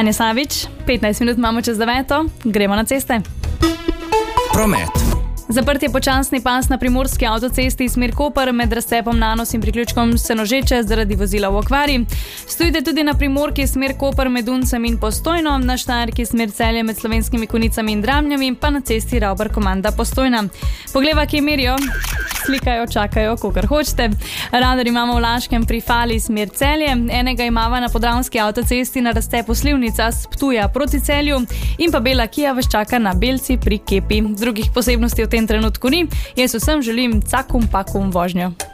Tanja Savič, 15 minut imamo čez 9, gremo na ceste. Promet. Zaprt je počasni pas na primorski avtocesti smer Koper med razcepom Nanos in priključkom Senožeče zaradi vozila v okvari. Stojite tudi na primorki smer Koper med Uncem in Postojno, na Štajerki smer Celje med Slovenskimi Konicami in Dramljami, pa na cesti Ravbar-Komanda Postojna. Pogleva, kje merijo, slikajo, čakajo, kakor hočete. Radar imamo v Laškem pri Fali smer Celje, enega imava na podravski avtocesti na razcepu Slivnica s Ptuja proti Celju in pa bela Kia vas čaka na Belci pri Kepi. Drugih posebnosti v tem trenutku ni. Jaz vsem želim cakum pakum vožnjo.